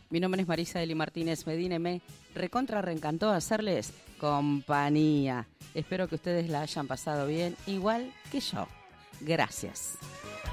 Mi nombre es Marisa Eli Martínez Medina y me reencantó hacerles compañía. Espero que ustedes la hayan pasado bien, igual que yo. Gracias.